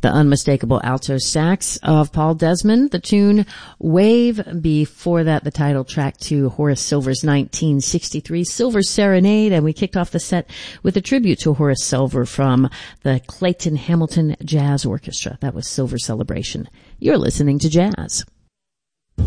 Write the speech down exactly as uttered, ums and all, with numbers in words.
The unmistakable alto sax of Paul Desmond, the tune Wave. Before that, the title track to Horace Silver's nineteen sixty-three Silver Serenade, and we kicked off the set with a tribute to Horace Silver from the Clayton Hamilton Jazz Orchestra. That was Silver Celebration. You're listening to Jazz.